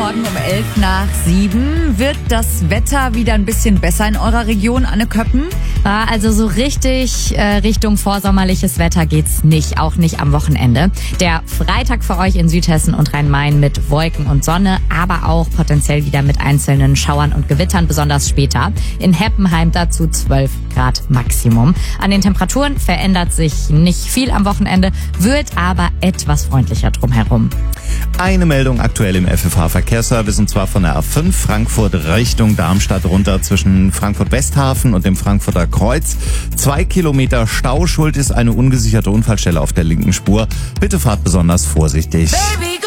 Morgen um 6:11. Wird das Wetter wieder ein bisschen besser in eurer Region, Anne Köppen? Also so richtig Richtung vorsommerliches Wetter geht's nicht, auch nicht am Wochenende. Der Freitag für euch in Südhessen und Rhein-Main mit Wolken und Sonne, aber auch potenziell wieder mit einzelnen Schauern und Gewittern, besonders später. In Heppenheim dazu 12 Grad Maximum. An den Temperaturen verändert sich nicht viel am Wochenende, wird aber etwas freundlicher drumherum. Eine Meldung aktuell im FFH-Verkehrsservice, und zwar von der A5 Frankfurt Richtung Darmstadt runter zwischen Frankfurt-Westhafen und dem Frankfurter Kreuz. 2 Kilometer Stau, schuld ist eine ungesicherte Unfallstelle auf der linken Spur. Bitte fahrt besonders vorsichtig.